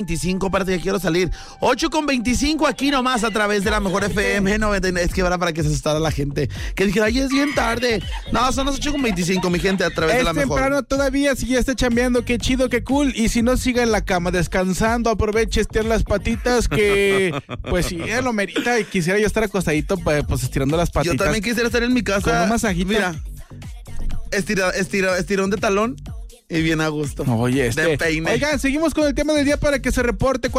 25, aparte que quiero salir. 8:25 aquí nomás a través de la mejor FM 99. Es que ahora para que se asustara la gente. Que dijera, ay, es bien tarde. No, son las 8:25, mi gente, a través de la mejor. Es temprano todavía, si ya está chambeando, qué chido, qué cool. Y si no, siga en la cama descansando, aproveche, estirar las patitas, que pues si él lo merita y quisiera yo estar acostadito, pues estirando las patitas. Yo también quisiera estar en mi casa. Con un masajito. Mira, estirón de talón. Y bien a gusto. Oye, de peine. Oigan, seguimos con el tema del día para que se reporte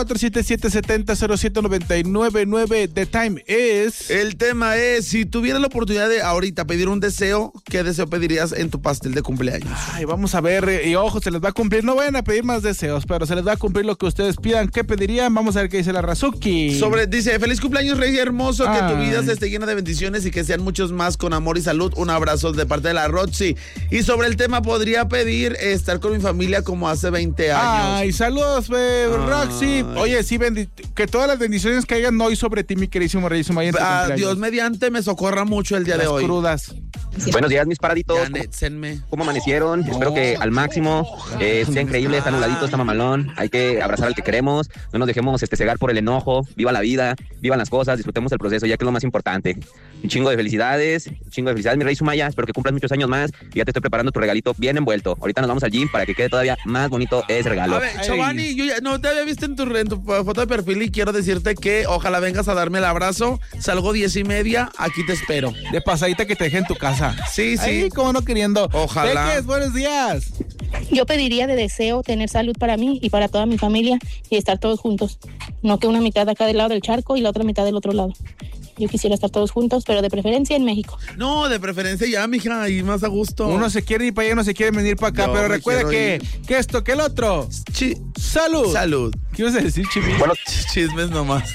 477-70-0799. The time is... El tema es, si tuvieras la oportunidad de ahorita pedir un deseo, ¿qué deseo pedirías en tu pastel de cumpleaños? Ay, vamos a ver, y ojo, se les va a cumplir. No vayan a pedir más deseos, pero se les va a cumplir lo que ustedes pidan. ¿Qué pedirían? Vamos a ver qué dice la Razuki. Dice, feliz cumpleaños, Rey hermoso, que tu vida se esté llena de bendiciones y que sean muchos más con amor y salud. Un abrazo de parte de la Roxy. Y sobre el tema, podría pedir estar con mi familia como hace 20 años. Ay, saludos, Roxy. Oye, sí, que todas las bendiciones caigan hoy sobre ti, mi queridísimo Rey Sumaya. Dios mediante me socorra mucho el día de hoy. Crudas. Buenos días, mis paraditos. ¿Cómo amanecieron? Espero que al máximo, sea increíble, está nubladito, está mamalón. Hay que abrazar al que queremos, no nos dejemos cegar por el enojo. Viva la vida, vivan las cosas, disfrutemos el proceso, ya que es lo más importante. Un chingo de felicidades, mi Rey Sumaya. Espero que cumplas muchos años más y ya te estoy preparando tu regalito bien envuelto. Ahorita nos vamos al gym para que quede todavía más bonito ese regalo. A ver, Giovanni, yo ya no te había visto en tu foto de perfil y quiero decirte que ojalá vengas a darme el abrazo. Salgo 10:30, aquí te espero. De pasadita que te deje en tu casa. Sí. Ay, como no queriendo. Ojalá. Peques, buenos días. Yo pediría de deseo tener salud para mí y para toda mi familia y estar todos juntos. No que una mitad acá del lado del charco y la otra mitad del otro lado. Yo quisiera estar todos juntos, pero de preferencia en México. No, de preferencia ya, mija, y más a gusto. Uno se quiere ir para allá, uno se quiere venir para acá, pero recuerda que esto, que el otro. Salud. Salud. ¿Qué ibas a decir, Chibi? Bueno, chismes nomás.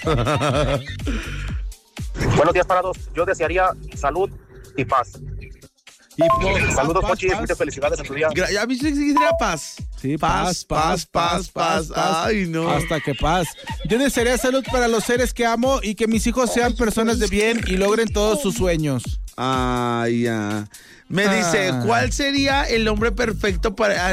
Buenos días, parados. Yo desearía salud y paz. Saludos, Pochi, muchas felicidades en tu día. A mí sí quisiera paz. Sí, paz. Ay, no. Hasta que paz. Yo desearía salud para los seres que amo y que mis hijos sean personas de bien y logren todos sus sueños. Ay, ya. Me dice, ¿cuál sería el hombre perfecto para...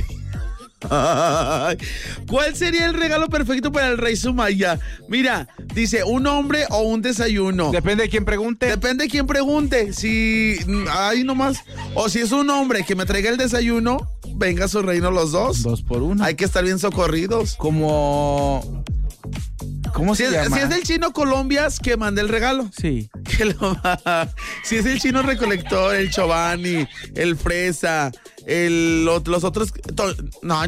¿Cuál sería el regalo perfecto para el Rey Sumaya? Mira, dice, ¿un hombre o un desayuno? Depende de quién pregunte. Si hay nomás. O si es un hombre que me traiga el desayuno, venga a su reino los dos. 2 por 1. Hay que estar bien socorridos. ¿Cómo se llama? Si es del Chino Colombias, que mande el regalo. Sí. Si es el Chino Recolector, el Giovanni, el Fresa, los otros. No,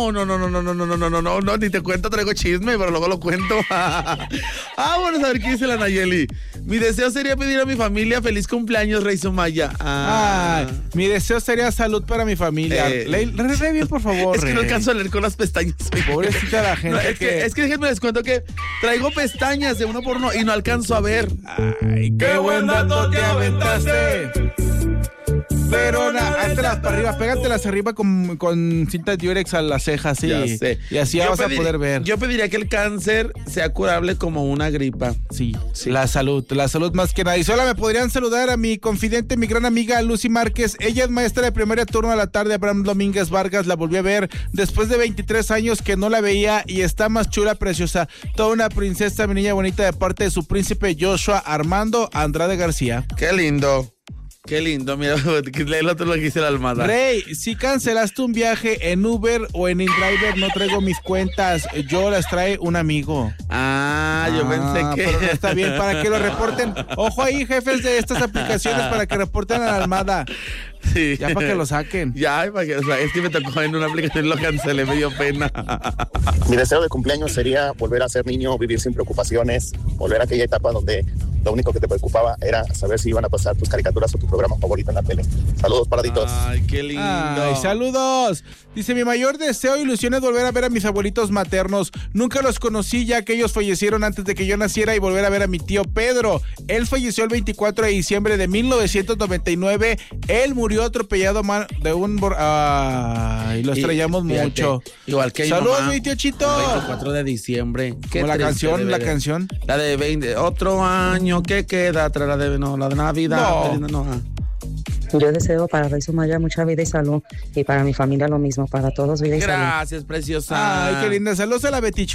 ni te cuento, traigo chisme, pero luego lo cuento. Vamos a ver qué dice la Nayeli. Mi deseo sería pedir a mi familia feliz cumpleaños, Rey Sumaya. Mi deseo sería salud para mi familia. Lee bien, por favor. Es que no alcanzo a leer con las pestañas. Pobrecita la gente. No, es que déjenme les cuento que traigo pestañas de uno por uno y no alcanzo a ver. Ay, qué buen dato te aventaste. Pero háztelas para arriba, pégatelas arriba con cinta de Durex a las cejas, sí. Ya sé. Y así vas a poder ver. Yo pediría que el cáncer sea curable como una gripa. Sí. La salud más que nada. Y solo me podrían saludar a mi confidente, mi gran amiga Lucy Márquez. Ella es maestra de primaria turno a la tarde. Abraham Domínguez Vargas, la volví a ver después de 23 años que no la veía y está más chula, preciosa. Toda una princesa, mi niña bonita, de parte de su príncipe Joshua Armando Andrade García. Qué lindo. Qué lindo, mira, el otro lo que dice la Almada. Rey, si cancelaste un viaje en Uber o en InDriver, no traigo mis cuentas, yo las trae un amigo. Yo pensé que... Pero no está bien, para que lo reporten. Ojo ahí, jefes de estas aplicaciones, para que reporten a la Almada. Sí. Ya para que lo saquen. Ya, para que, es que me tocó en una aplicación y lo cancelé, me dio pena. Mi deseo de cumpleaños sería volver a ser niño, vivir sin preocupaciones, volver a aquella etapa donde lo único que te preocupaba era saber si iban a pasar tus caricaturas o tu programa favorito en la tele. Saludos, paraditos. Ay, qué lindo. Ay, saludos. Dice, mi mayor deseo e ilusión es volver a ver a mis abuelitos maternos. Nunca los conocí ya que ellos fallecieron antes de que yo naciera y volver a ver a mi tío Pedro. Él falleció el 24 de diciembre de 1999. Él murió atropellado de un... y lo estrellamos mucho. Igual que saludos, mamá, mi tío Chito. 24 de diciembre. Como la canción. La de 20, otro año que queda atrás, la de Navidad. No. Yo deseo para Rey Sumaya mucha vida y salud y para mi familia lo mismo, para todos vida y salud. Gracias, preciosa. Ay, qué linda. Saludos a la Betty